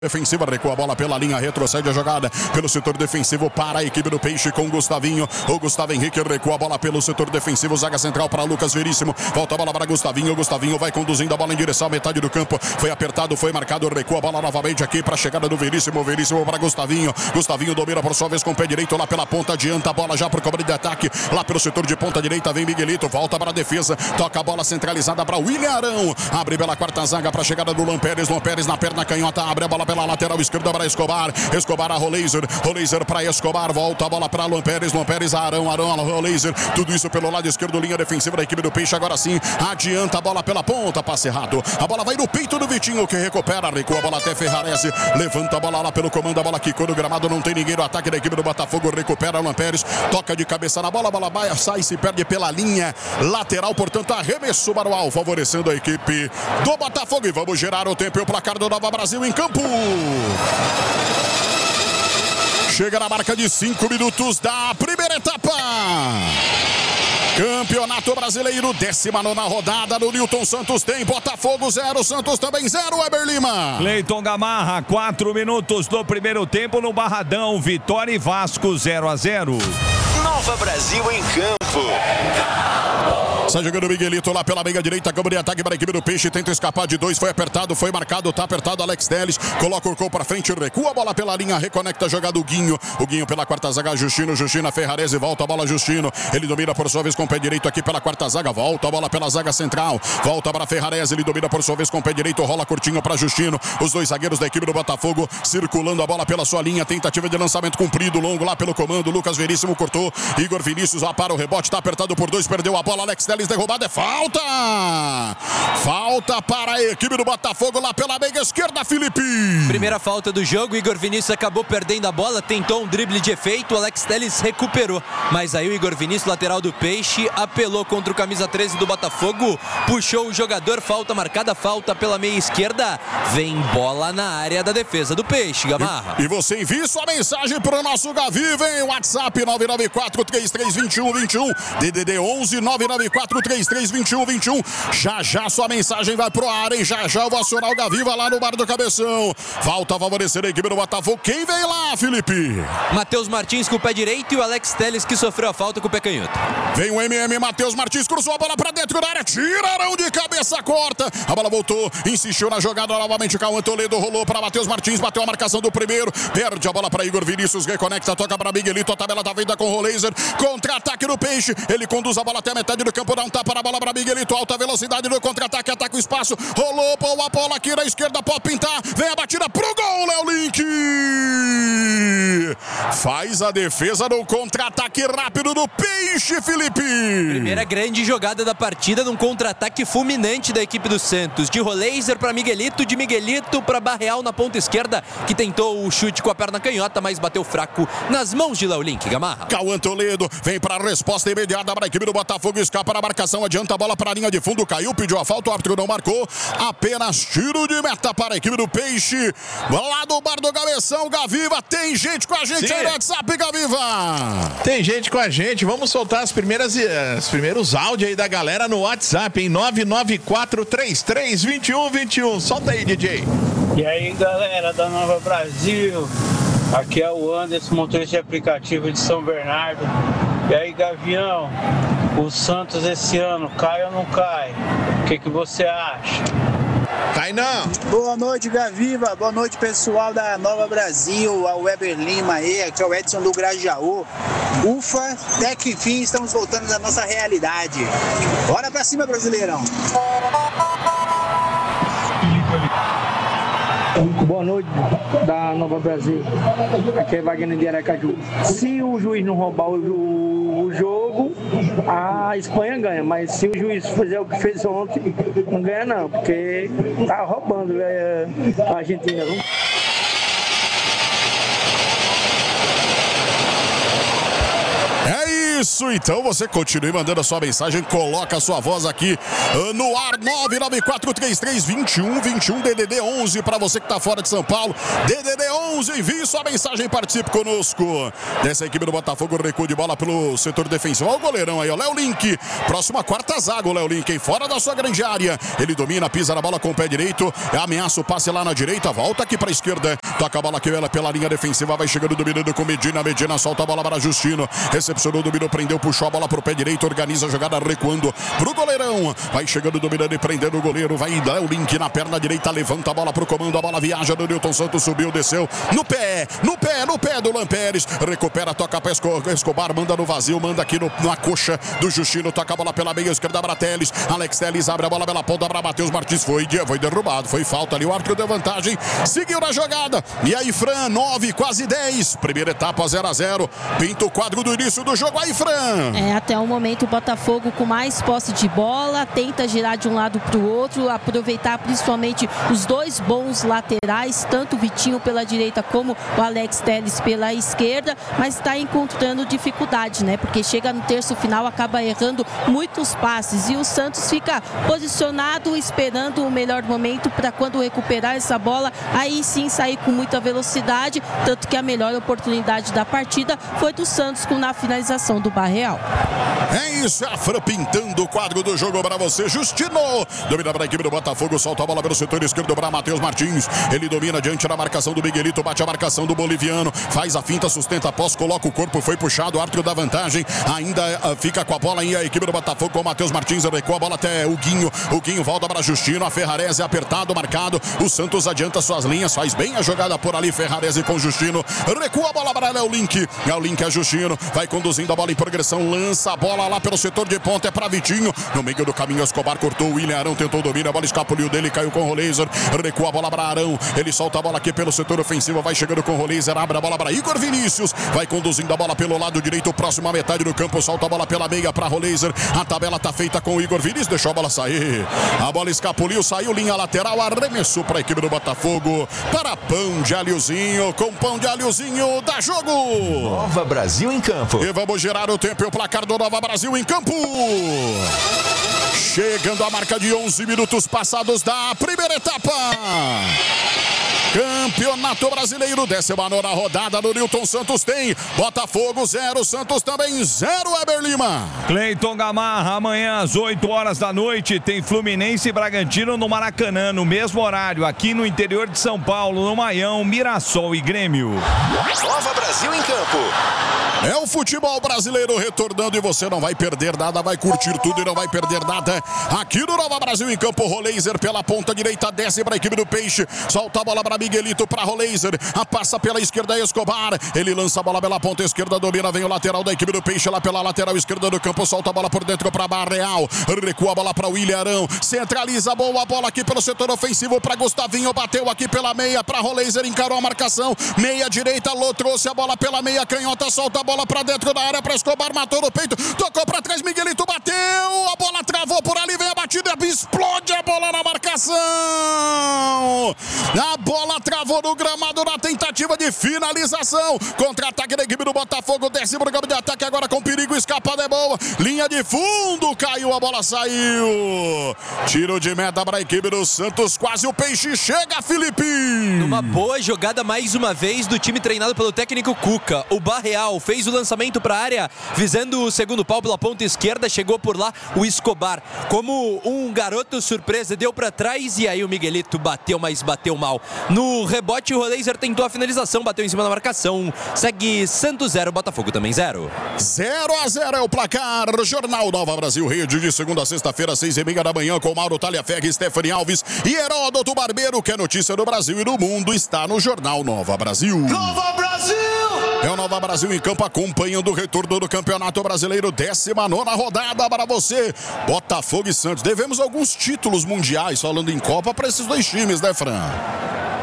Defensiva, recua a bola pela linha, retrocede a jogada pelo setor defensivo para a equipe do Peixe com Gustavinho. O Gustavo Henrique recua a bola pelo setor defensivo, zaga central para Lucas Veríssimo. Volta a bola para Gustavinho. Gustavinho vai conduzindo a bola em direção à metade do campo. Foi apertado, foi marcado, recua a bola novamente aqui para a chegada do Veríssimo. Veríssimo para Gustavinho. Gustavinho domina por sua vez com o pé direito lá pela ponta, adianta a bola já para o cobre de ataque. Lá pelo setor de ponta direita vem Miguelito, volta para a defesa, toca a bola centralizada para William Arão. Abre pela quarta zaga para a chegada do Lampérez. Lampérez na perna canhota, abre a bola pela lateral esquerda para Escobar. Escobar a Roleiser. Roleiser para Escobar. Volta a bola para Lampérez. Lampérez a Arão. Arão a Roleiser. Tudo isso pelo lado esquerdo, linha defensiva da equipe do Peixe. Agora sim, adianta a bola pela ponta. Passe errado. A bola vai no peito do Vitinho que recupera. Recua a bola até Ferrarese. Levanta a bola lá pelo comando. A bola quicou no gramado. Não tem ninguém no ataque da equipe do Botafogo. Recupera o Lampérez. Toca de cabeça na bola. A bola vai, sai, se perde pela linha lateral. Portanto, arremesso para o alvo, favorecendo a equipe do Botafogo. E vamos gerar o tempo e o placar do Nova Brasil em campo. Chega na marca de 5 minutos da primeira etapa. Campeonato Brasileiro, 19ª rodada no Newton Santos. Tem Botafogo 0, Santos também 0, Weber Lima. Cleiton Gamarra, 4 minutos do primeiro tempo no Barradão. Vitória e Vasco 0-0. Nova Brasil em campo. Sai jogando o Miguelito lá pela meia direita, campo de ataque para a equipe do Peixe, tenta escapar de dois, foi apertado, foi marcado, tá apertado, Alex Telles, coloca o gol para frente, recua a bola pela linha, reconecta a jogada o Guinho pela quarta zaga, Justino Ferrarese, volta a bola Justino, ele domina por sua vez com o pé direito aqui pela quarta zaga, volta a bola pela zaga central, volta para Ferrarese, ele domina por sua vez com o pé direito, rola curtinho para Justino, os dois zagueiros da equipe do Botafogo circulando a bola pela sua linha, tentativa de lançamento comprido, longo lá pelo comando, Lucas Veríssimo cortou, Igor Vinícius lá para o rebote, tá apertado por dois, perdeu a bola, Alex Telles derrubada, é falta! Falta para a equipe do Botafogo lá pela meia esquerda, Felipe! Primeira falta do jogo, Igor Vinícius acabou perdendo a bola, tentou um drible de efeito, o Alex Telles recuperou, mas aí o Igor Vinícius, lateral do Peixe, apelou contra o camisa 13 do Botafogo, puxou o jogador, falta marcada, falta pela meia esquerda, vem bola na área da defesa do Peixe, Gamarra. E você envia sua mensagem para o nosso Gavi, vem, WhatsApp 994-332121, DDD 11 994-332121, já sua mensagem vai pro ar, hein? Já eu vou acionar o Gavi, vai lá no Bar do Cabeção. Falta favorecer a equipe do Botafogo. Quem vem lá, Felipe? Matheus Martins com o pé direito e o Alex Telles que sofreu a falta com o pé canhoto. Vem o MM, Matheus Martins cruzou a bola pra dentro da área, tiraram de cabeça, corta. A bola voltou, insistiu na jogada novamente. Cauã Toledo rolou para Matheus Martins, bateu a marcação do primeiro, perde a bola para Igor Vinícius, reconecta, toca para Miguelito, a tabela da venda com o Roleiser, contra-ataque no Peixe, ele conduz a bola até a metade do campo, dá um tapa na bola para Miguelito, alta velocidade no contra-ataque, ataca o espaço, rolou, pô, a bola aqui na esquerda, pode pintar, vem a batida pro gol, Léo Link! Faz a defesa no contra-ataque rápido do Peixe, Felipe! Primeira grande jogada da partida num contra-ataque fulminante da equipe do Santos, de Roleiser para Miguelito, de Miguelito para Barreal na ponta esquerda, que tentou o chute com a perna canhota, mas bateu fraco nas mãos de Léo Link, Gamarra. Cauã Toledo vem para a resposta imediata para a equipe do Botafogo, escapa na marcação, adianta a bola para a linha de fundo, caiu, pediu a falta, o árbitro não marcou, apenas tiro de meta para a equipe do Peixe, lá do Bar do Cabeção, Gaviva, tem gente com a gente. Sim. Aí no WhatsApp, Gaviva. Tem gente com a gente, vamos soltar os primeiros áudios aí da galera no WhatsApp, em 994332121, solta aí, DJ. E aí, galera da Nova Brasil, aqui é o Anderson, motorista de aplicativo de São Bernardo. E aí, Gavião, o Santos esse ano cai ou não cai? O que você acha? Cai não. Boa noite, Gaviva. Boa noite, pessoal da Nova Brasil, ao Weber Lima aí, aqui é o Edson do Grajaú. Ufa, até que enfim estamos voltando à nossa realidade. Bora pra cima, Brasileirão. Boa noite da Nova Brasil, aqui é Wagner de Aracaju. Se o juiz não roubar o jogo, a Espanha ganha, mas se o juiz fizer o que fez ontem, não ganha não, porque tá roubando a Argentina, viu? É Isso, então você continue mandando a sua mensagem, coloca a sua voz aqui no ar, 994332121, DDD 11 para você que tá fora de São Paulo, DDD 11, envie sua mensagem e participe conosco. Dessa equipe do Botafogo, recuo de bola pelo setor defensivo, olha o goleirão aí, ó, Léo Link, próxima quarta zaga, o Léo Link, fora da sua grande área, ele domina, pisa na bola com o pé direito, ameaça o passe lá na direita, volta aqui para a esquerda, toca a bola aqui ela pela linha defensiva, vai chegando dominando com Medina, Medina solta a bola para Justino, recepcionou, dominou, prendeu, puxou a bola pro pé direito, organiza a jogada recuando pro goleirão, vai chegando, dominando e prendendo o goleiro, vai Léo Link na perna direita, levanta a bola pro comando, a bola viaja do Nilton Santos, subiu, desceu, no pé do Lampérez, recupera, toca para Escobar, manda no vazio, manda aqui na coxa do Justino, toca a bola pela meia esquerda para Teles, Alex Teles abre a bola pela ponta para Matheus Martins, foi derrubado, foi falta ali, o árbitro deu vantagem, seguiu na jogada, e aí Fran, 9, quase 10, primeira etapa 0-0, pinta o quadro do início do jogo, aí Fran. Até o momento o Botafogo com mais posse de bola, tenta girar de um lado para o outro, aproveitar principalmente os dois bons laterais, tanto o Vitinho pela direita como o Alex Teles pela esquerda, mas está encontrando dificuldade, né? Porque chega no terço final, acaba errando muitos passes e o Santos fica posicionado esperando o melhor momento para quando recuperar essa bola, aí sim sair com muita velocidade, tanto que a melhor oportunidade da partida foi do Santos na finalização do Barreal. É isso, a Fran pintando o quadro do jogo para você, Justino, domina para a equipe do Botafogo, solta a bola pelo setor esquerdo para Matheus Martins, ele domina diante da marcação do Miguelito, bate a marcação do boliviano, faz a finta, sustenta a posse, coloca o corpo, foi puxado, o árbitro da vantagem, ainda fica com a bola aí a equipe do Botafogo com o Matheus Martins, recua a bola até o Guinho volta para Justino, a Ferrarese apertado, marcado, o Santos adianta suas linhas, faz bem a jogada por ali, Ferrarese com Justino, recua a bola para Léo Link, é Justino, vai conduzindo a bola em progressão, lança a bola lá pelo setor de ponta, é para Vitinho, no meio do caminho Escobar cortou, o William Arão tentou domínio, a bola escapuliu dele, caiu com o Roleiser, recua a bola para Arão, ele solta a bola aqui pelo setor ofensivo, vai chegando com o Roleiser, abre a bola para Igor Vinícius, vai conduzindo a bola pelo lado direito, próximo à metade do campo, solta a bola pela meia para Roleiser, a tabela tá feita com o Igor Vinícius, deixou a bola sair, a bola escapuliu, saiu linha lateral, arremessou para a equipe do Botafogo, para Pão de Alhozinho, com Pão de Alhozinho, dá jogo! Nova Brasil em campo. E vamos girar o tempo e o placar do Nova Brasil em campo. Chegando a marca de 11 minutos passados da primeira etapa. Campeonato Brasileiro, 19ª rodada do Nilton Santos tem Botafogo 0, Santos também 0, Weber Lima. Cleiton Gamarra, amanhã às 8 horas da noite tem Fluminense e Bragantino no Maracanã, no mesmo horário, aqui no interior de São Paulo, no Maião, Mirassol e Grêmio. Nova Brasil em campo. É o futebol brasileiro retornando e você não vai perder nada, vai curtir tudo e não vai perder nada. Aqui no Nova Brasil em campo, Roleiser pela ponta direita, desce para a equipe do Peixe, solta a bola para Miguelito, para Roleiser, a passa pela esquerda Escobar, ele lança a bola pela ponta esquerda, domina, vem o lateral da equipe do Peixe lá pela lateral esquerda do campo, solta a bola por dentro para Barreal, recua a bola para William Arão, centraliza, boa bola aqui pelo setor ofensivo para Gustavinho, bateu aqui pela meia para Roleiser, encarou a marcação, meia direita, Lô trouxe a bola pela meia canhota, solta a bola para dentro da área para Escobar, matou no peito, tocou para trás, Miguelito bateu, a bola travou por ali, vem a batida, explode a bola na marcação, a bola travou no gramado na tentativa de finalização, contra-ataque da equipe do Botafogo, desce pro campo de ataque agora com perigo, escapada é boa, linha de fundo, caiu, a bola saiu, tiro de meta para a equipe do Santos, quase o Peixe chega, Felipe. Numa boa jogada mais uma vez do time treinado pelo técnico Cuca, o Barreal fez o lançamento para a área, visando o segundo pau pela ponta esquerda, chegou por lá o Escobar, como um garoto surpresa, deu para trás e aí o Miguelito bateu, mas bateu mal. No rebote o Roleiser tentou a finalização, bateu em cima da marcação, segue Santos 0, Botafogo também 0. 0-0 é o placar, Jornal Nova Brasil, rede de segunda a sexta-feira, 6h30 da manhã, com Mauro Talhaferri, Stephanie Alves e Heródoto Barbeiro, que é notícia do Brasil e do mundo, está no Jornal Nova Brasil. Nova Brasil! É o Nova Brasil em campo, acompanhando o retorno do Campeonato Brasileiro, 19ª rodada para você. Botafogo e Santos. Devemos alguns títulos mundiais, falando em Copa, para esses dois times, né, Fran?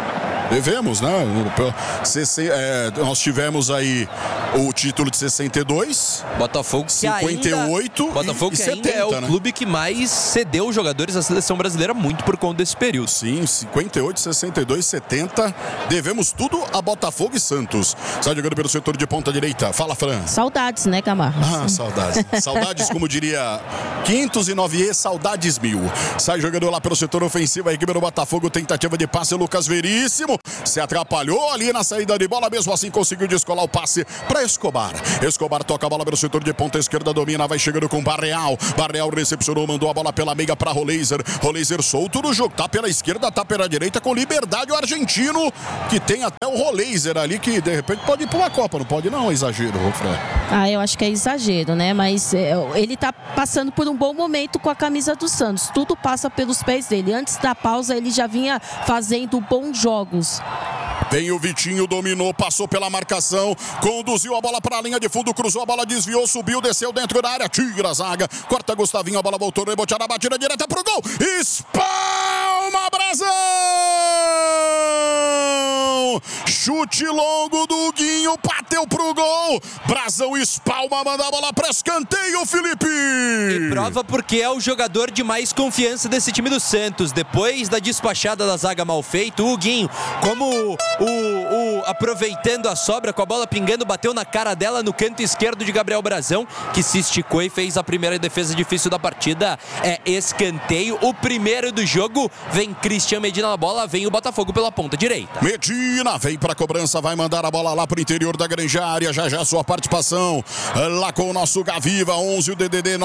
Devemos, né? Nós tivemos aí o título de 62, Botafogo 58 Botafogo e que 70, ainda é o né? clube que mais cedeu jogadores à seleção brasileira, muito por conta desse período. Sim, 58, 62, 70. Devemos tudo a Botafogo e Santos. Sai jogando pelo setor de ponta direita. Fala, Fran. Saudades, né, Camargo? Ah, saudades. Saudades, como diria 509E, saudades mil. Sai jogando lá pelo setor ofensivo. A equipe do Botafogo, tentativa de passe. Lucas Veríssimo se atrapalhou ali na saída de bola. Mesmo assim, conseguiu descolar o passe para Escobar. Escobar toca a bola pelo setor de ponta esquerda. Domina, vai chegando com Barreal. Barreal recepcionou, mandou a bola pela meia para Roleiser. Roleiser solto no jogo. Tá pela esquerda, tá pela direita com liberdade o argentino, que tem até o Roleiser ali, que de repente pode ir para uma Copa. Não pode não, é exagero, Fran. Eu acho que é exagero, né? Mas ele tá passando por um bom momento com a camisa do Santos. Tudo passa pelos pés dele. Antes da pausa, ele já vinha fazendo bons jogos. Vem o Vitinho, dominou, passou pela marcação, conduziu a bola para a linha de fundo, cruzou a bola, desviou, subiu, desceu dentro da área, tira a zaga, corta Gustavinho, a bola voltou, reboteada, batida direta pro gol, espalma Brasão! Chute longo do Guinho, bateu pro gol, Brasão espalma, manda a bola para escanteio, Felipe! E prova porque é o jogador de mais confiança desse time do Santos. Depois da despachada da zaga mal feita, o Guinho, como aproveitando a sobra, com a bola pingando, bateu na cara dela no canto esquerdo de Gabriel Brasão, que se esticou e fez a primeira defesa difícil da partida. É escanteio, o primeiro do jogo. Vem Cristian Medina na bola, vem o Botafogo pela ponta direita. Medina vem para a cobrança, vai mandar a bola lá para o interior da grande área. Já sua participação lá com o nosso Gaviva, 11 o DDD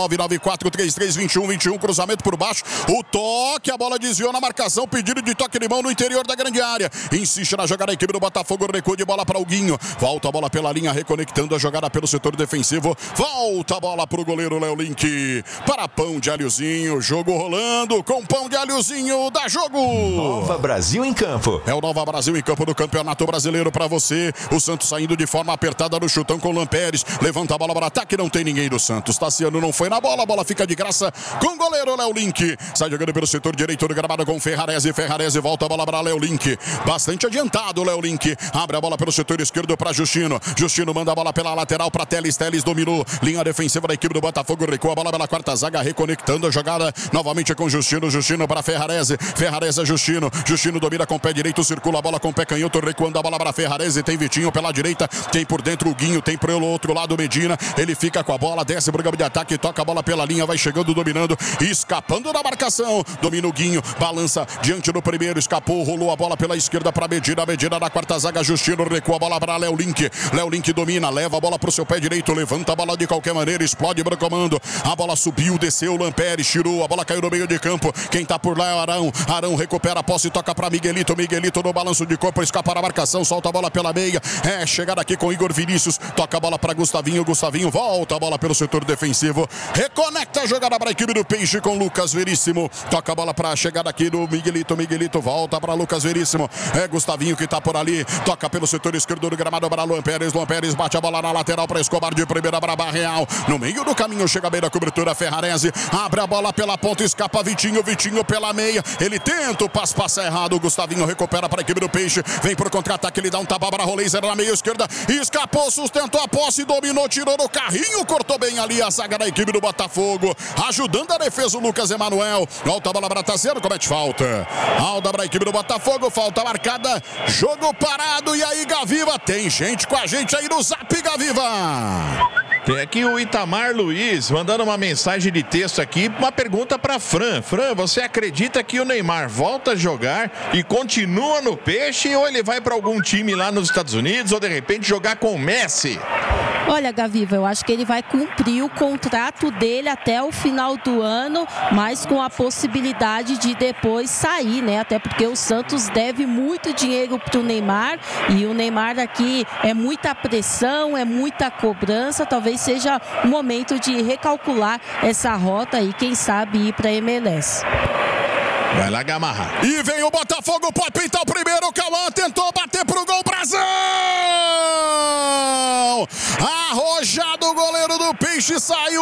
994332121, cruzamento por baixo, o toque, a bola desviou na marcação, pedido de toque de mão no interior da grande área. Insiste na jogada a equipe do Botafogo, recuo de bola para o Guinho, volta a bola pela linha, reconectando a jogada pelo setor defensivo, volta a bola para o goleiro Léo Link, para Pão de Alhozinho, jogo rolando com Pão de Alhozinho, dá jogo! Nova Brasil em campo. É o Nova Brasil em campo do Campeonato Brasileiro para você, o Santos saindo de forma apertada no chutão com o Lampérez, levanta a bola para ataque, não tem ninguém do Santos, Tassiano não foi na bola, a bola fica de graça com o goleiro Léo Link, sai jogando pelo setor direito do gramado com Ferrarese, volta a bola para Léo Link, bastante adiantado o Léo Link, abre a bola pelo setor esquerdo para Justino manda a bola pela lateral para Teles dominou, linha defensiva da equipe do Botafogo, recua a bola pela quarta zaga, reconectando a jogada novamente com Justino para Ferrarese é Justino domina com o pé direito, circula a bola com o pé canhoto, recuando a bola para Ferrarese, tem Vitinho pela direita, tem por dentro o Guinho, tem pelo outro lado o Medina, ele fica com a bola, desce pro campo de ataque, toca a bola pela linha, vai chegando, dominando, escapando da marcação, domina o Guinho, balança diante do primeiro, escapou, rolou a bola pela esquerda para Medina na quarta zaga, Justino recua a bola para Léo Link domina, leva a bola pro seu pé direito, levanta a bola de qualquer maneira, explode para o comando, a bola subiu, desceu, Lampérez tirou, a bola caiu no meio de campo, quem tá por lá é o Arão recupera a posse, toca para Miguelito no balanço de corpo, escapa da marcação, solta a bola pela meia, chegada aqui com Igor Vinícius, toca a bola para Gustavinho volta a bola pelo setor defensivo, reconecta a jogada para a equipe do Peixe com Lucas Veríssimo, toca a bola para a chegada aqui do Miguelito volta para Lucas Veríssimo, Gustavinho que tá por ali, toca pelo setor esquerdo do gramado para Luan Pérez bate a bola na lateral para Escobar de primeira para Barreal, no meio do caminho chega bem da cobertura Ferrarese, abre a bola pela ponta, escapa Vitinho pela meia, ele tenta o passe, passa errado, o Gustavinho recupera para a equipe do Peixe, vem pro contra-ataque, ele dá um tapa para Roleiser na meia esquerda, escapou, sustentou a posse, dominou, tirou no carrinho, cortou bem ali a zaga da equipe do Botafogo, ajudando a defesa o Lucas Emanuel, volta a bola para Tassiano, comete falta, alta para a equipe do Botafogo, falta marcada, jogo parado, e aí Gaviva, tem gente com a gente aí no Zap, Gaviva! Tem aqui o Itamar Luiz mandando uma mensagem de texto aqui, uma pergunta para Fran. Fran, você acredita que o Neymar volta a jogar e continua no Peixe, ou ele vai para algum time lá nos Estados Unidos, ou de repente jogar com o Messi? Olha, Gaviva, eu acho que ele vai cumprir o contrato dele até o final do ano, mas com a possibilidade de depois sair, né? Até porque o Santos deve muito dinheiro pro Neymar, e o Neymar aqui é muita pressão, é muita cobrança, talvez seja o momento de recalcular essa rota e quem sabe ir para MLS. Vai lá, Gamarra. E vem o Botafogo, pode pintar o primeiro, o Cauã tentou bater pro gol, Brasão! Arrojado o goleiro do Peixe, saiu do gol,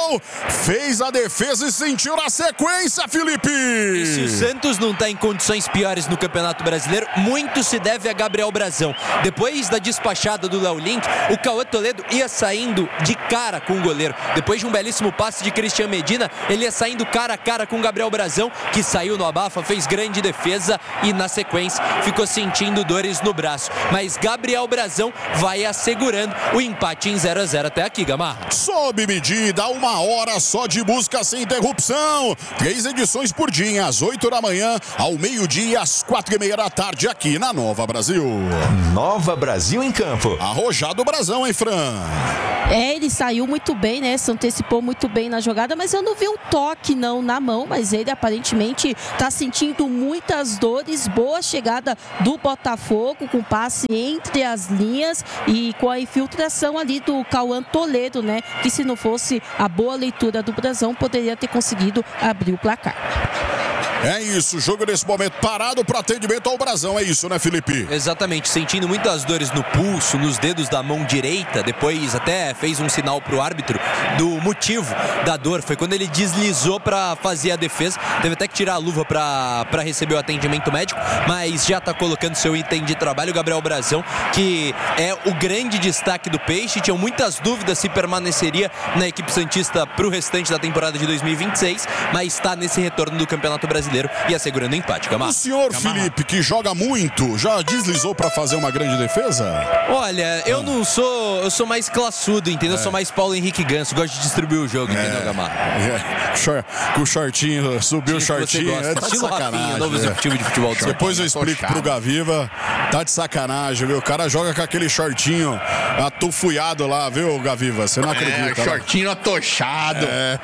gol, fez a defesa e sentiu na sequência, Felipe. E se o Santos não está em condições piores no Campeonato Brasileiro, muito se deve a Gabriel Brazão. Depois da despachada do Léo Link, o Cauã Toledo ia saindo de cara com o goleiro. Depois de um belíssimo passe de Cristian Medina, ele ia saindo cara a cara com o Gabriel Brazão, que saiu no abafa, fez grande defesa e na sequência ficou sentindo dores no braço. Mas Gabriel Brazão vai assegurando o empate em 0-0 até aqui, Gamarra. Sob medida, 1 hora só de música sem interrupção. 3 edições por dia, às 8 da manhã, ao meio-dia, às 4h30 da tarde, aqui na Nova Brasil. Nova Brasil em campo. Arrojado o Brazão, hein, Fran? Ele saiu muito bem, né? Se antecipou muito bem na jogada, mas eu não vi um toque não na mão, mas ele aparentemente está sentindo muitas dores. Boa chegada do Botafogo, com passe entre as linhas e com a infiltração ali do Cauã Toledo, né? Que se não fosse a boa leitura do Brazão, poderia ter conseguido abrir o placar. É isso, jogo nesse momento parado para atendimento ao Brazão, é isso, né, Felipe? Exatamente, sentindo muitas dores no pulso, nos dedos da mão direita. Depois até fez um sinal pro árbitro do motivo da dor. Foi quando ele deslizou para fazer a defesa. Teve até que tirar a luva para receber o atendimento médico, mas já tá colocando seu item de trabalho. O Gabriel Brazão, que é o grande destaque do Peixe. Tinham muitas dúvidas se permaneceria na equipe santista pro restante da temporada de 2026, mas está nesse retorno do Campeonato Brasileiro e assegurando o empate, Gamarra. O senhor Felipe, que joga muito, já deslizou para fazer uma grande defesa? Olha, eu não sou, eu sou mais classudo, entendeu? Eu sou mais Paulo Henrique Ganso, gosto de distribuir o jogo, entendeu, Gamarra? Com o shortinho, subiu o shortinho, tá de estilo sacanagem. Rafinha, novo executivo de futebol do São Paulo. Depois eu explico pro Gaviva, tá de sacanagem, viu? O cara joga com aquele shortinho atufuiado lá, viu, Gaviva? Você não acredita. Shortinho atochado.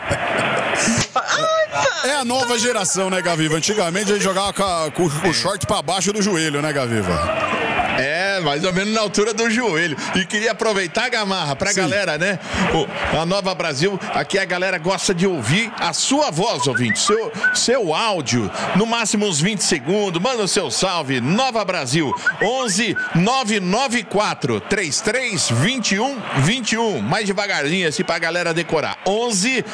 É a nova geração, né, Gaviva? Antigamente a gente jogava com o short pra baixo do joelho, né, Gaviva? É, mais ou menos na altura do joelho. E queria aproveitar, Gamarra, pra galera, né? A Nova Brasil, aqui a galera gosta de ouvir a sua voz, ouvinte. Seu áudio, no máximo uns 20 segundos. Manda o seu salve. Nova Brasil, 11 994 33 21 21. Mais devagarzinho assim pra galera decorar. 11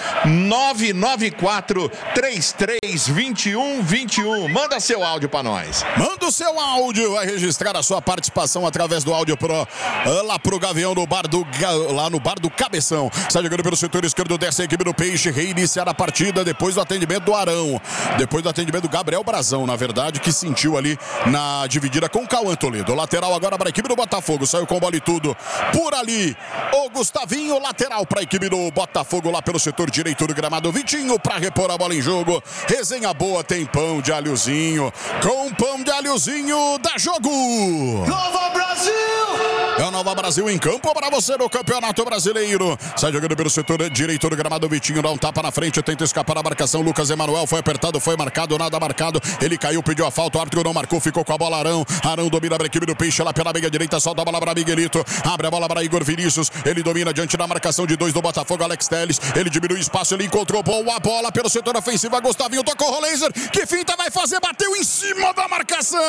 994 33 21 21. Manda seu áudio pra nós. Manda o seu áudio, vai registrar a sua participação através do Áudio Pro, lá pro Gavião lá no Bar do Cabeção. Sai jogando pelo setor esquerdo, desce a equipe do Peixe, reiniciar a partida depois do atendimento do Arão, depois do atendimento do Gabriel Brazão, na verdade, que sentiu ali na dividida com o Cauã Toledo. Lateral agora para a equipe do Botafogo, saiu com bola e tudo por ali. O Gustavinho, lateral para a equipe do Botafogo, lá pelo setor direito do gramado. Vitinho para repor a bola em jogo. Resenha boa, tem pão de alhozinho. Com pão de alhozinho, dá jogo. Nova Brasil! É o Nova Brasil em campo para você no Campeonato Brasileiro. Sai jogando pelo setor direito do gramado. Vitinho dá um tapa na frente, tenta escapar da marcação. Lucas Emanuel foi apertado, foi marcado, nada marcado. Ele caiu, pediu a falta, o árbitro não marcou, ficou com a bola Arão. Arão domina a equipe do Peixe lá pela meia direita, solta a bola para Miguelito. Abre a bola para Igor Vinícius. Ele domina diante da marcação de 2 do Botafogo, Alex Telles. Ele diminui o espaço, ele encontrou boa bola pelo setor ofensivo. Gustavinho tocou o laser. Que finta vai fazer? Bateu em cima da marcação.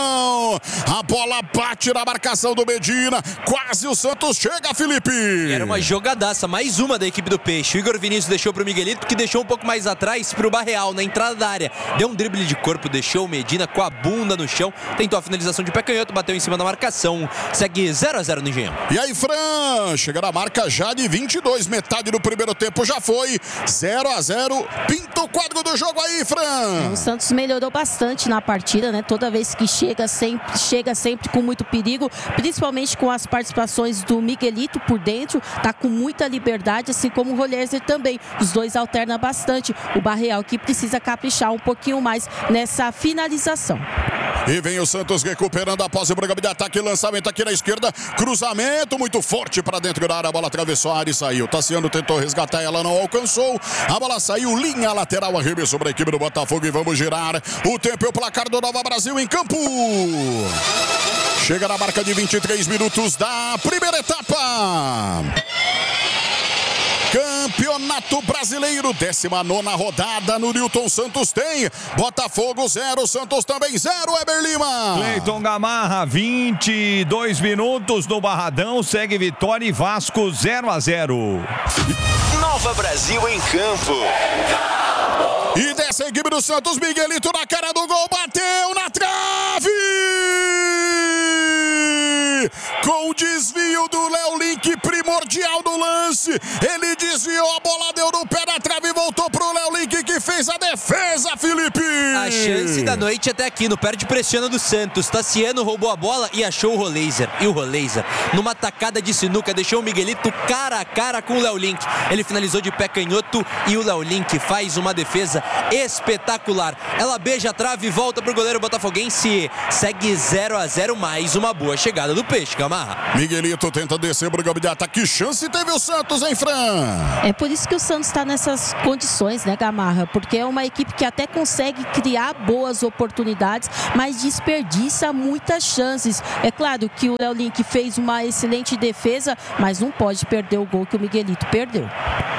A bola bate na marcação do Medina. Quase o Santos chega, Felipe. Era uma jogadaça, mais uma da equipe do Peixe. O Igor Vinícius deixou pro Miguelito, que deixou um pouco mais atrás pro Barreal, na entrada da área. Deu um drible de corpo, deixou o Medina com a bunda no chão. Tentou a finalização de pé canhoto, bateu em cima da marcação. Segue 0-0 no Engenhão. E aí, Fran, chega na marca já de 22. Metade do primeiro tempo já foi. 0-0. Pinta o quadro do jogo aí, Fran. O Santos melhorou bastante na partida, né? Toda vez que chega sempre com muito perigo, principalmente com as participações do Miguelito por dentro, tá com muita liberdade, assim como o Rolézer também. Os dois alternam bastante. O Barreal que precisa caprichar um pouquinho mais nessa finalização. E vem o Santos recuperando após o programa de ataque. Lançamento aqui na esquerda. Cruzamento muito forte para dentro da área. A bola atravessou a área e saiu. Tassiano tentou resgatar, ela não alcançou. A bola saiu, linha lateral, arremesso para a equipe do Botafogo. E vamos girar o tempo e o placar do Nova Brasil em campo. Chega na marca de 23 minutos da primeira etapa. Campeonato Brasileiro, 19ª rodada no Newton Santos tem Botafogo 0, Santos também 0, Weber Lima. Cleiton Gamarra, 22 minutos no Barradão, segue Vitória e Vasco 0-0. Nova Brasil em campo. E dessa equipe do Santos, Miguelito na cara do gol, bateu na trave! Com o desvio do Léo Link, primordial no lance. Ele desviou, a bola deu no pé da trave e voltou pro Léo Link, que fez a defesa, Felipe. A chance da noite até aqui, no perde pressiona do Santos. Tassiano roubou a bola e achou o Roleiser. E o Roleiser, numa tacada de sinuca, deixou o Miguelito cara a cara com o Léo Link. Ele finalizou de pé canhoto e o Léo Link faz uma defesa espetacular. Ela beija a trave e volta pro goleiro botafoguense. Segue 0-0, mais uma boa chegada do Peixe, Gamarra. Miguelito tenta descer pro campo de ataque. Que chance teve o Santos, hein, Fran? É por isso que o Santos está nessas condições, né, Gamarra? Porque é uma equipe que até consegue criar boas oportunidades, mas desperdiça muitas chances. É claro que o Léo Link fez uma excelente defesa, mas não pode perder o gol que o Miguelito perdeu.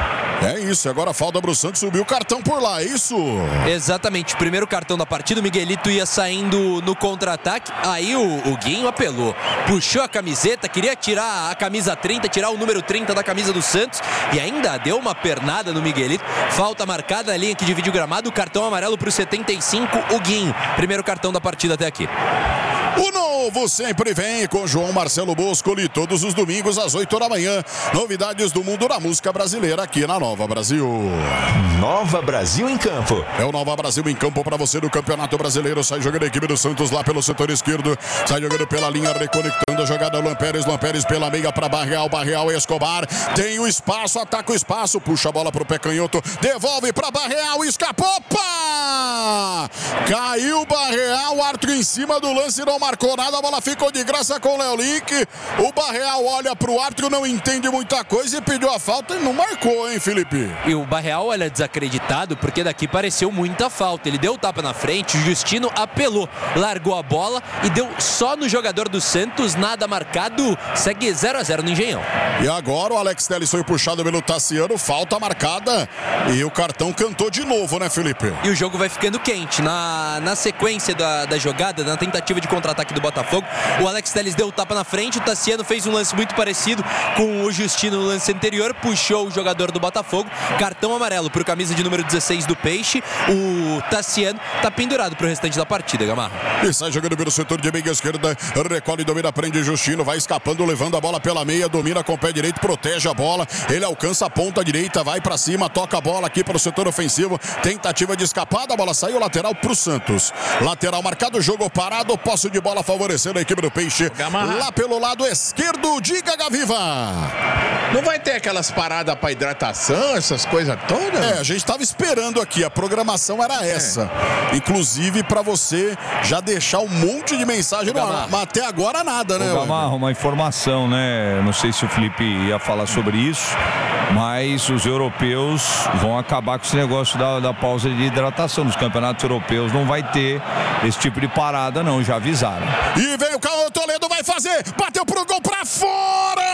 É isso, agora falta pro Santos subir o cartão por lá, é isso? Exatamente, primeiro cartão da partida, o Miguelito ia saindo no contra-ataque, aí o Guinho apelou, puxou a camiseta, queria tirar a camisa 30, tirar o número 30 da camisa do Santos e ainda deu uma pernada no Miguelito, falta marcada na linha que divide o gramado, cartão amarelo pro 75, o Guinho, primeiro cartão da partida até aqui. O novo sempre vem com João Marcelo Boscoli, todos os domingos às 8 da manhã. Novidades do mundo da música brasileira aqui na Nova Brasil. Nova Brasil em campo. É o Nova Brasil em campo para você do Campeonato Brasileiro. Sai jogando a equipe do Santos lá pelo setor esquerdo. Sai jogando pela linha, reconectando a jogada. Luan Pérez pela meia para Barreal Escobar. Tem o espaço, ataca o espaço. Puxa a bola pro pé canhoto. Devolve para Barreal, escapou. Opa! Caiu Barreal, Arthur em cima do lance, não marcou nada, a bola ficou de graça com o Léo Link. O Barreal olha pro Arthur, não entende muita coisa e pediu a falta e não marcou, hein, Felipe? E o Barreal olha desacreditado porque daqui pareceu muita falta. Ele deu o tapa na frente, o Justino apelou, largou a bola e deu só no jogador do Santos, nada marcado, segue 0-0 no Engenhão. E agora o Alex Telles foi puxado pelo Tassiano, falta marcada e o cartão cantou de novo, né, Felipe? E o jogo vai ficando quente. Na sequência da jogada, na tentativa de contra-ataque do Botafogo, o Alex Telles deu o tapa na frente, o Tassiano fez um lance muito parecido com o Justino no lance anterior, puxou o jogador do Botafogo, cartão amarelo pro camisa de número 16 do Peixe, o Tassiano tá pendurado pro restante da partida, Gamarra. E sai jogando pelo setor de meia esquerda, recolhe, domina, prende Justino, vai escapando, levando a bola pela meia, domina com o pé direito, protege a bola, ele alcança a ponta direita, vai pra cima, toca a bola aqui pro setor ofensivo, tentativa de escapada, a bola saiu lateral pro Santos. Lateral marcado, jogo parado, posse de bola favorecendo a equipe do Peixe. Gamarra. Lá pelo lado esquerdo, diga Gaviva. Não vai ter aquelas paradas pra hidratação, essas coisas todas? É, a gente tava esperando aqui, a programação era essa. Inclusive pra você já deixar um monte de mensagem no ar, mas até agora nada, né? Gamarra, uma informação, né? Não sei se o Felipe ia falar sobre isso, mas os europeus vão acabar com esse negócio da pausa de hidratação. Nos campeonatos europeus não vai ter esse tipo de parada, não, já avisaram. E vem o Caio Toledo, vai fazer, bateu pro gol pra fora!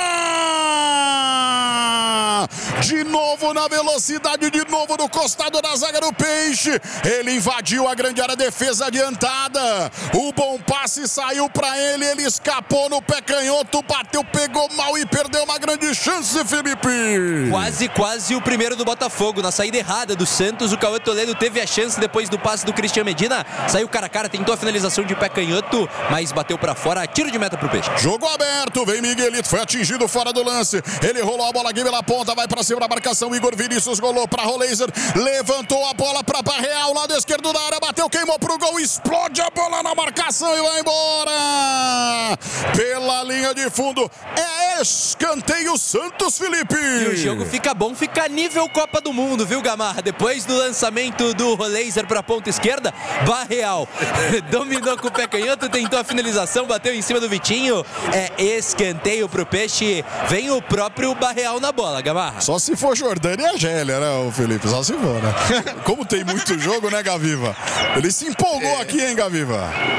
De novo na velocidade, de novo no costado da zaga do Peixe. Ele invadiu a grande área, defesa adiantada. O bom passe saiu pra ele, ele escapou no pé canhoto, bateu, pegou mal e perdeu uma grande chance, Felipe. Quase o primeiro do Botafogo. Na saída errada do Santos, o Cauê Toledo teve a chance depois do passe do Cristian Medina. Saiu cara a cara, tentou a finalização de pé canhoto, mas bateu pra fora, tiro de meta pro Peixe. Jogo aberto, vem Miguelito, foi atingido fora do lance. Ele rolou a bola aqui pela ponta, vai pra cima da marcação. Igor Vinícius golou pra Roleiser, levantou a bola pra Barreal, lado esquerdo da área, bateu, queimou pro gol, explode a bola na marcação e vai embora. Pela linha de fundo, é escanteio Santos, Felipe. E o jogo fica bom, fica nível Copa do Mundo, viu, Gamarra? Depois do lançamento do Roleiser pra ponta esquerda, Barreal dominou com o pé canhoto, tentou a finalização, bateu em cima do Vitinho. É escanteio pro Peixe. Vem o próprio Barreal na bola, Gamarra. Só se for Jordânia e a Gélia, né, o Felipe? Só se for, né? Como tem muito jogo, né, Gaviva? Ele se empolgou aqui, hein, Gaviva?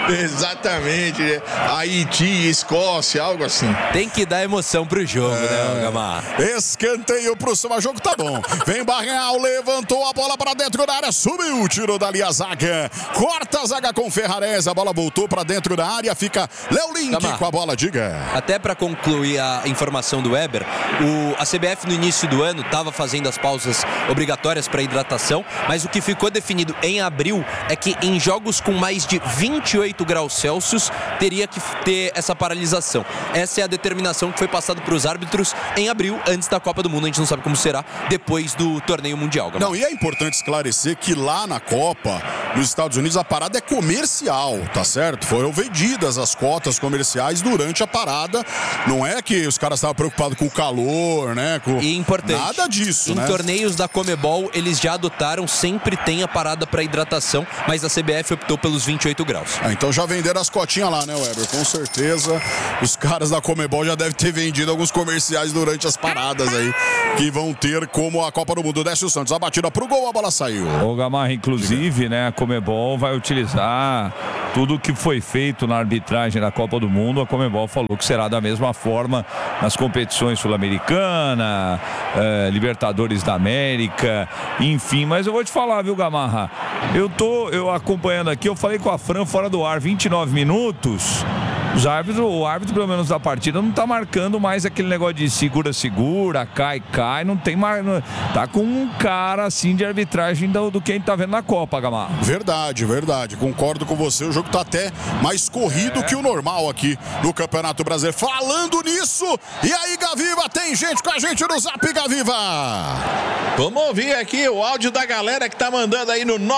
Exatamente, né? Haiti, Escócia, algo assim. Tem que dar emoção pro jogo, né, Gamarra? Escanteio pro seu jogo, tá bom. Vem Barreal, levantou a bola para dentro da área, subiu, tirou dali a zaga. Corta a zaga com Ferrarese, a bola voltou para dentro da área, fica Léo Link Gamarra, com a bola, diga. Até para concluir a informação do Weber, a CBF no início do ano estava fazendo as pausas obrigatórias para hidratação, mas o que ficou definido em abril é que em jogos com mais de 28 graus Celsius teria que ter essa paralisação. Essa é a determinação que foi passada para os árbitros em abril, antes da Copa do Mundo. A gente não sabe como será depois do torneio mundial. Não, e é importante esclarecer que lá na Copa, nos Estados Unidos, a parada é comercial, tá certo? Foram vendidas as cotas comerciais durante a parada. Não é que os caras estavam preocupados com o calor, né? E importante, nada disso, né? Em torneios da Comebol, eles já adotaram, sempre tem a parada para hidratação, mas a CBF optou pelos 28 graus. Então já venderam as cotinhas lá, né, Weber? Com certeza os caras da Comebol já devem ter vendido alguns comerciais durante as paradas aí, que vão ter como a Copa do Mundo. Desce o Santos, a batida pro gol, a bola saiu. O Gamarra, inclusive, né, a Comebol vai utilizar tudo que foi feito na arbitragem da Copa do Mundo. A Comebol falou que será da mesma forma nas competições sul-americana, Libertadores da América, enfim. Mas eu vou te falar, viu, Gamarra? Eu acompanhando aqui, eu falei com a Fran fora do ar, 29 minutos. O árbitro, pelo menos da partida, não tá marcando mais aquele negócio de segura, cai, não tem mais. Tá com um cara assim de arbitragem do que a gente tá vendo na Copa, Gamarra. Verdade. Concordo com você. O jogo tá até mais corrido que o normal aqui no Campeonato Brasileiro. Falando nisso, e aí, Gaviva, tem gente com a gente no Zap, Gaviva. Vamos ouvir aqui o áudio da galera que tá mandando aí no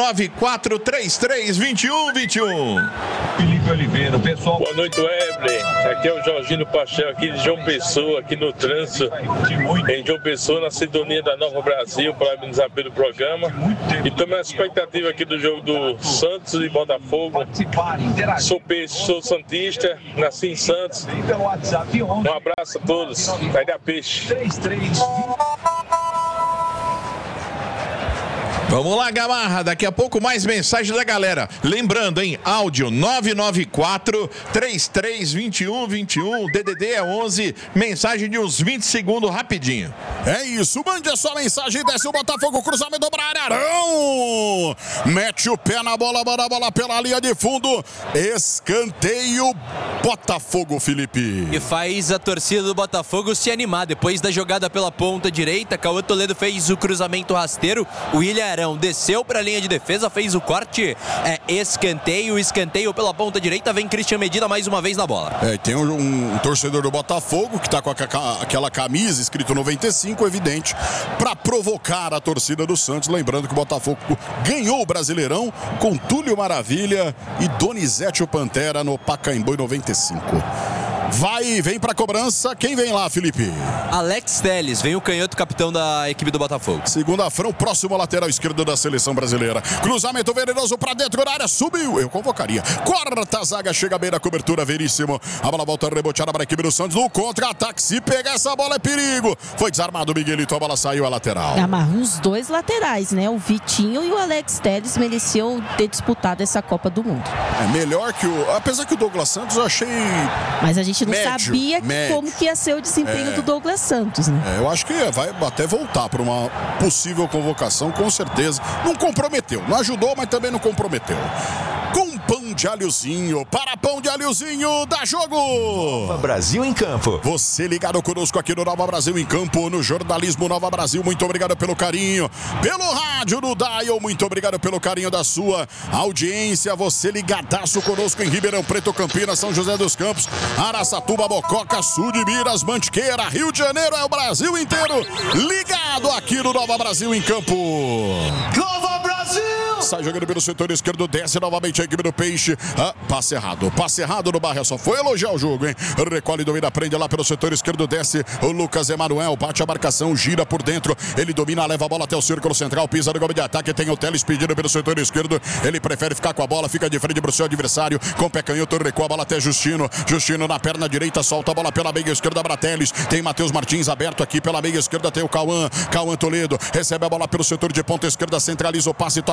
994332121. Felipe Oliveira, pessoal. Boa noite, Weber. Aqui é o Jorginho Paixão, aqui de João Pessoa, aqui no trânsito, em João Pessoa, na sintonia da Nova Brasil, parabenizar pelo programa. E também a expectativa aqui do jogo do Santos e Botafogo. Sou peixe, sou santista, nasci em Santos. Um abraço a todos. Vai dar peixe. Vamos lá, Gamarra, daqui a pouco mais mensagem da galera. Lembrando, hein, áudio 994-332121, DDD é 11, mensagem de uns 20 segundos rapidinho. É isso, mande a sua mensagem, desce o Botafogo, cruzamento para Arão. Mete o pé na bola, manda a bola pela linha de fundo, escanteio Botafogo, Felipe. E faz a torcida do Botafogo se animar, depois da jogada pela ponta direita, Cauã Toledo fez o cruzamento rasteiro, o William Arão desceu para a linha de defesa, fez o corte, escanteio pela ponta direita, vem Christian Medina mais uma vez na bola. Tem um torcedor do Botafogo que está com aquela camisa escrito 95, evidente, para provocar a torcida do Santos. Lembrando que o Botafogo ganhou o Brasileirão com Túlio Maravilha e Donizete o Pantera no Pacaembu em 95. Vem pra cobrança. Quem vem lá, Felipe? Alex Telles, vem o canhoto, capitão da equipe do Botafogo. Segunda Fran, próximo lateral esquerdo da seleção brasileira. Cruzamento venenoso pra dentro da área, subiu. Eu convocaria. Corta a zaga, chega bem na cobertura, Veríssimo. A bola volta reboteada para a equipe do Santos. No contra-ataque, se pegar essa bola é perigo. Foi desarmado o Miguelito, a bola saiu a lateral. Amarrou os dois laterais, né? O Vitinho e o Alex Telles mereciam ter disputado essa Copa do Mundo. É melhor que apesar que o Douglas Santos eu achei... Mas a gente não sabia como que ia ser o desempenho do Douglas Santos, né? Eu acho que vai até voltar para uma possível convocação, com certeza. Não comprometeu, não ajudou, mas também não comprometeu. Com pão de alhozinho, para pão de alhozinho, dá jogo! Nova Brasil em Campo. Você ligado conosco aqui no Nova Brasil em Campo, no Jornalismo Nova Brasil. Muito obrigado pelo carinho, pelo rádio no Dial, muito obrigado pelo carinho da sua audiência. Você ligadaço conosco em Ribeirão Preto, Campinas, São José dos Campos, Araçatuba, Mococa, Sul de Minas, Mantiqueira, Rio de Janeiro, é o Brasil inteiro ligado aqui no Nova Brasil em Campo. Nova Brasil! Sai jogando pelo setor esquerdo, desce novamente a equipe do Peixe. Passe errado no Barra, só foi elogiar o jogo, hein? Recolhe, domina, prende lá pelo setor esquerdo, desce o Lucas Emanuel, bate a marcação, gira por dentro, ele domina, leva a bola até o círculo central, pisa no golpe de ataque, tem o Teles pedindo pelo setor esquerdo, ele prefere ficar com a bola, fica de frente pro seu adversário, com o pé canhoto, recua a bola até Justino na perna direita, solta a bola pela meia esquerda, Brateles, tem Matheus Martins aberto aqui pela meia esquerda, tem o Cauã Toledo, recebe a bola pelo setor de ponta esquerda, centraliza o passe, toca pra Medina,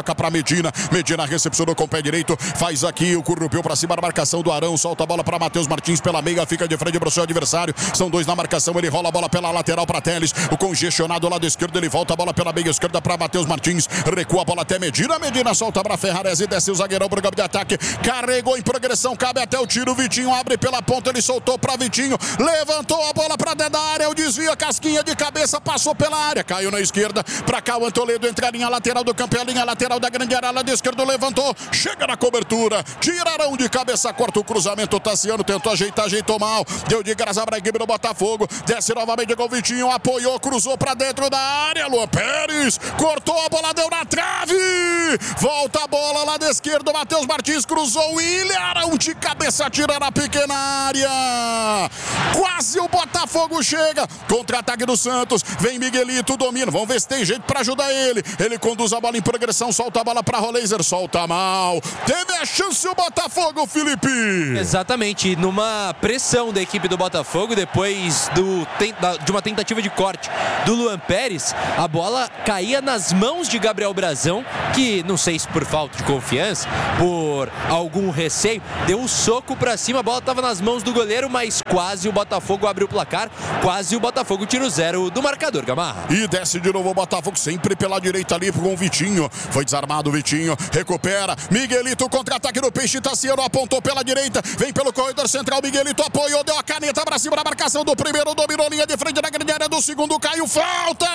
Medina recepcionou com o pé direito, faz aqui o currupeu para cima da marcação do Arão, solta a bola para Matheus Martins pela meia, fica de frente para o seu adversário, são 2 na marcação, ele rola a bola pela lateral para Teles, o congestionado lado esquerdo, ele volta a bola pela meia esquerda para Matheus Martins, recua a bola até Medina solta para Ferrarese, desce o zagueirão pro campo de ataque, carregou em progressão, cabe até o tiro, Vitinho abre pela ponta, ele soltou para Vitinho, levantou a bola para dentro da área, o desvio, a casquinha de cabeça, passou pela área, caiu na esquerda, para cá o Toledo, entra a linha lateral do campo, a linha lateral da grande área, lado esquerdo, levantou, chega na cobertura, tirarão de cabeça, corta o cruzamento, Tassiano tentou ajeitar, ajeitou mal, deu de graça para a equipe do Botafogo, desce novamente com o Vitinho, apoiou, cruzou para dentro da área, Luan Pérez, cortou a bola, deu na trave, volta a bola lá da esquerda, Matheus Martins cruzou, Ilharão de cabeça, tira na pequena área, quase o Botafogo chega, contra-ataque do Santos, vem Miguelito, domina, vamos ver se tem jeito para ajudar ele conduz a bola em progressão, solta a bola para Roleiser, solta mal, teve a chance o Botafogo, Felipe. Exatamente, numa pressão da equipe do Botafogo, depois de uma tentativa de corte do Luan Pérez, a bola caía nas mãos de Gabriel Brazão, que não sei se por falta de confiança, por algum receio, deu um soco para cima, a bola estava nas mãos do goleiro, mas quase o Botafogo abriu o placar, quase o Botafogo tira o 0 do marcador, Gamarra. E desce de novo o Botafogo, sempre pela direita ali com o Vitinho, foi desarmado o Vitinho, recupera, Miguelito, contra-ataque no Peixe, Tassiano apontou pela direita, vem pelo corredor central, Miguelito apoiou, deu a caneta para cima da marcação do primeiro, dominou linha de frente na grande área do segundo, caiu, falta!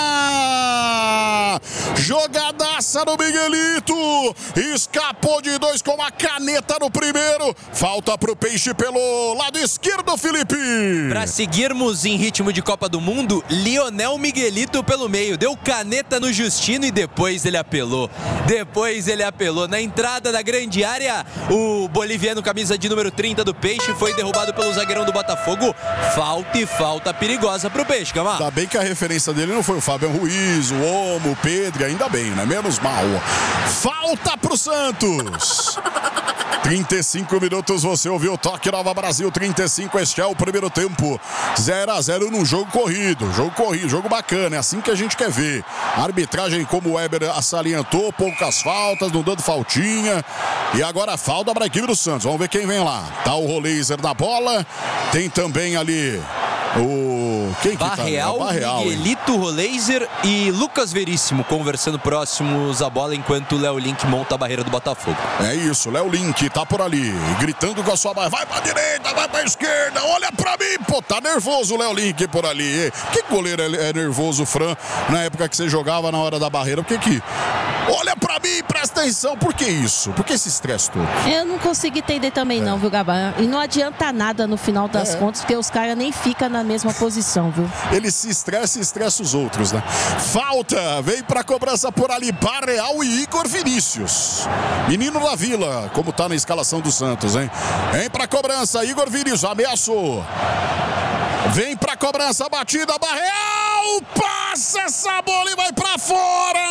Jogadaça no Miguelito, escapou de 2 com a caneta no primeiro, falta pro Peixe pelo lado esquerdo, Felipe. Para seguirmos em ritmo de Copa do Mundo, Lionel Miguelito pelo meio, deu caneta no Justino e depois ele apelou. Na entrada da grande área, o boliviano camisa de número 30 do Peixe foi derrubado pelo zagueirão do Botafogo. Falta perigosa pro Peixe, Gamarra. Ainda bem que a referência dele não foi o Fábio Ruiz, o Omo, o Pedro, ainda bem, né? Menos mal. Falta pro Santos. 35 minutos, você ouviu o toque Nova Brasil, 35, este é o primeiro tempo, 0-0 num jogo corrido, jogo bacana, é assim que a gente quer ver. A arbitragem, como o Weber salientou, poucas faltas, não dando faltinha, e agora falta para a equipe do Santos, vamos ver quem vem lá. Tá o Roleiser na bola, tem também ali o... Quem Barreal, que tá? Miguelito, Roleiser e Lucas Veríssimo conversando próximos à bola enquanto o Léo Link monta a barreira do Botafogo. É isso, Léo Link tá por ali, gritando com a sua barra, vai pra direita, vai pra esquerda, olha pra mim, pô, tá nervoso o Léo Link por ali. Que goleiro é nervoso, Fran, na época que você jogava na hora da barreira, por que olha pra mim, presta atenção, por que isso? Por que esse estresse todo? Eu não consigo entender também não, viu, Gabá? E não adianta nada no final das contas, porque os caras nem ficam na mesma posição, viu? Ele se estressa e estressa os outros, né? Falta, vem pra cobrança por ali, Barreal e Igor Vinícius. Menino da Vila, como tá na escalação do Santos, hein? Vem pra cobrança, Igor Vinícius, ameaçou. Vem pra cobrança, batida, Barreal, passa essa bola e vai pra fora!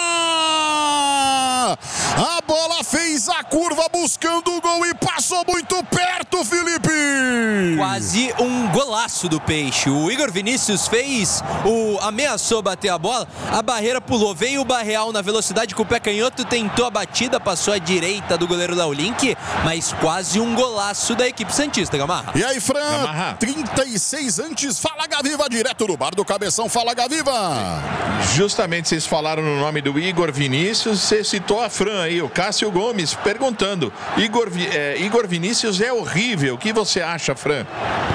A bola fez a curva buscando o gol e passou muito perto, Felipe! Quase um golaço do Peixe. O Igor Vinícius ameaçou bater a bola, a barreira pulou, veio o Barreal na velocidade com o pé canhoto, tentou a batida, passou à direita do goleiro Léo Link, mas quase um golaço da equipe santista, Gamarra. E aí, Fran, 36 antes, fala Gaviva, direto no bar do Cabeção, fala Gaviva! Justamente vocês falaram no nome do Igor Vinícius, você citou a Fran aí, o Cássio Gomes, perguntando, Igor Vinícius é horrível, o que você acha, Fran?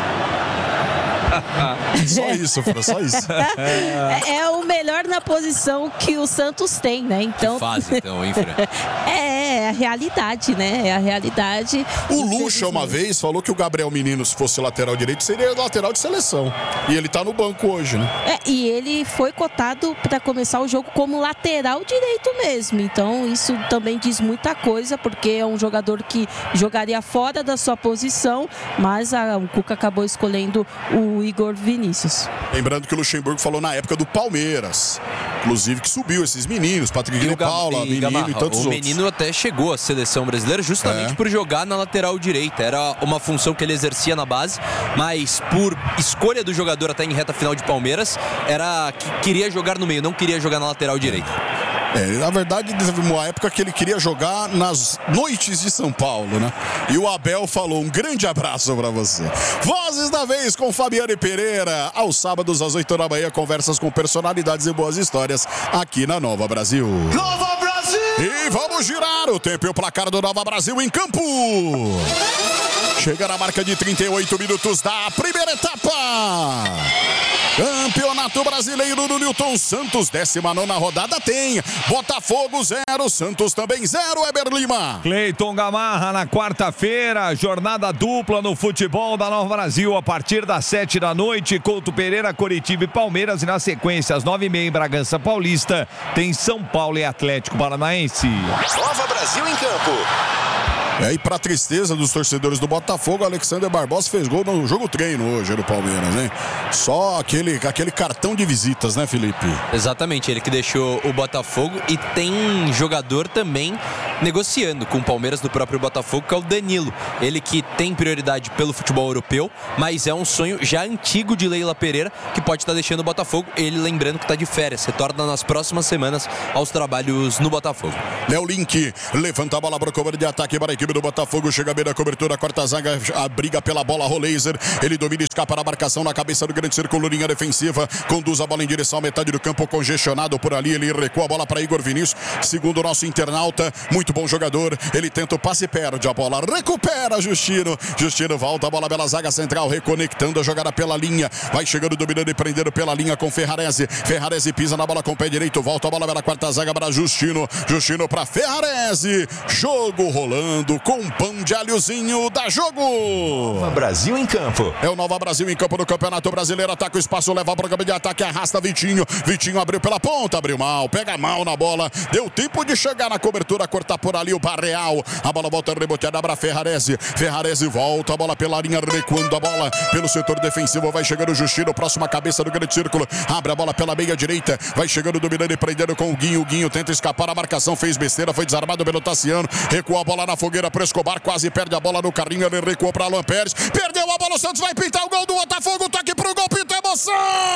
Só isso, Fran, só isso. É o melhor na posição que o Santos tem, né? Então... Que fase, então, hein, Fran? É a realidade, né? É a realidade. O Lucha, uma vez, falou que o Gabriel Menino, se fosse lateral direito, seria lateral de seleção. E ele tá no banco hoje, né? E ele foi cotado para começar o jogo como lateral direito mesmo. Então, isso também diz muita coisa, porque é um jogador que jogaria fora da sua posição, mas o Cuca acabou escolhendo o Igor Vinícius. Lembrando que o Luxemburgo falou na época do Palmeiras, inclusive que subiu esses meninos, Patrick de Paula, Menino e tantos outros. O Menino até chegou à seleção brasileira justamente por jogar na lateral direita. Era uma função que ele exercia na base, mas por escolha do jogador até em reta final de Palmeiras, era que queria jogar no meio, não queria jogar na lateral direita. Na verdade, teve uma época que ele queria jogar nas noites de São Paulo, né? E o Abel falou, um grande abraço pra você. Vozes da Vez com Fabiane Pereira. Aos sábados, às 8 da manhã, conversas com personalidades e boas histórias aqui na Nova Brasil. Nova Brasil! E vamos girar o tempo e o placar do Nova Brasil em campo. Chega na marca de 38 minutos da primeira etapa. Campeonato Brasileiro no Newton Santos, 19ª rodada tem Botafogo 0, Santos também 0, Weber Lima. Cleiton Gamarra na quarta-feira, jornada dupla no futebol da Nova Brasil a partir das 7 da noite, Couto Pereira, Coritiba e Palmeiras, e na sequência às 9h30 em Bragança Paulista tem São Paulo e Atlético Paranaense. Nova Brasil em campo. E aí, pra tristeza dos torcedores do Botafogo, Alexander Barbosa fez gol no jogo treino hoje do Palmeiras, hein? Só aquele cartão de visitas, né, Felipe? Exatamente, ele que deixou o Botafogo, e tem jogador também negociando com o Palmeiras do próprio Botafogo, que é o Danilo. Ele que tem prioridade pelo futebol europeu, mas é um sonho já antigo de Leila Pereira, que pode estar deixando o Botafogo. Ele lembrando que está de férias, retorna nas próximas semanas aos trabalhos no Botafogo. Léo Link levanta a bola para o cover de ataque para a equipe do Botafogo, chega bem na cobertura, corta a zaga, a briga pela bola, Roleiser, ele domina e escapa na marcação na cabeça do grande círculo, linha defensiva, conduz a bola em direção à metade do campo, congestionado por ali, ele recua a bola para Igor Vinícius, segundo o nosso internauta, muito bom jogador, ele tenta o passe e perde a bola, recupera Justino volta a bola pela zaga central, reconectando a jogada pela linha, vai chegando, dominando e prendendo pela linha com Ferrarese pisa na bola com o pé direito, volta a bola pela quarta zaga para Justino para Ferrarese, jogo rolando com um pão de alhozinho da jogo. Nova Brasil em campo. É o Nova Brasil em campo no Campeonato Brasileiro. Ataca o espaço, leva para o campo de ataque, arrasta Vitinho abriu pela ponta, abriu mal, pega mal na bola, deu tempo de chegar na cobertura, cortar por ali o Barreal, a bola volta reboteada para Ferrarese volta a bola pela linha, recuando a bola pelo setor defensivo, vai chegando o Justino, próxima cabeça do grande círculo, abre a bola pela meia direita, vai chegando, dominando e prendendo com o Guinho tenta escapar, a marcação fez besteira, foi desarmado pelo Tassiano, recuou a bola na fogueira para Escobar, quase perde a bola no carrinho, ele recuou para Alan Pérez, perdeu a bola, o Santos vai pintar o gol do Botafogo, toque pro gol, pinta emoção!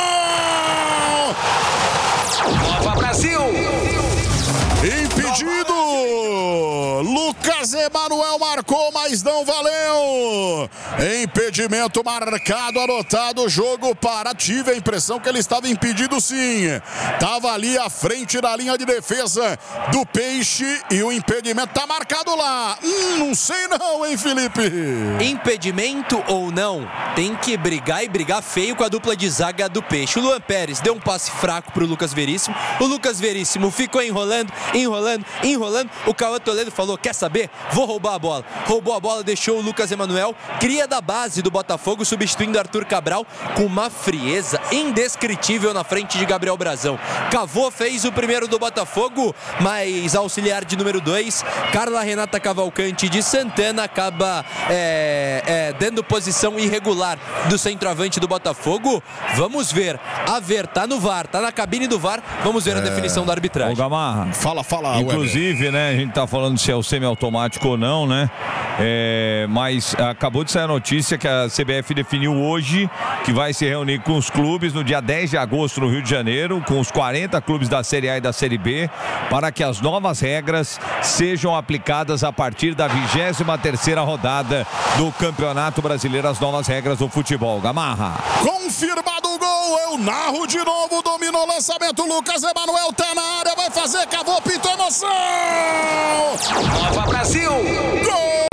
Nova Brasil! Impedido! Lucas Emanuel marcou, mas não valeu! Impedimento marcado, anotado, jogo para. Tive a impressão que ele estava impedido, sim. Estava ali à frente da linha de defesa do Peixe e o impedimento está marcado lá. Não sei não, hein, Felipe? Impedimento ou não, tem que brigar, e brigar feio com a dupla de zaga do Peixe. O Luan Pérez deu um passe fraco para o Lucas Veríssimo. O Lucas Veríssimo ficou enrolando. O Cauã Toledo falou, quer saber? Vou roubar a bola. Roubou a bola, deixou o Lucas Emanuel, cria da base do Botafogo, substituindo Arthur Cabral, com uma frieza indescritível na frente de Gabriel Brazão. Cavou, fez o primeiro do Botafogo, mas auxiliar de número 2, Carla Renata Cavalcante de Santana, acaba dando posição irregular do centroavante do Botafogo. Vamos ver, tá no VAR, tá na cabine do VAR, vamos ver a definição da arbitragem. O Gamarra, fala. Inclusive, né, a gente tá falando se é o semiautomático ou não, né? Mas acabou de sair a notícia que a CBF definiu hoje que vai se reunir com os clubes no dia 10 de agosto no Rio de Janeiro, com os 40 clubes da Série A e da Série B, para que as novas regras sejam aplicadas a partir da 23ª rodada do Campeonato Brasileiro, as novas regras do futebol. Gamarra. Confirmado o gol, eu narro de novo, dominou o lançamento, Lucas Emanuel tá na área, vai fazer, cavou, pintou, emoção! Nova Brasil! Gol!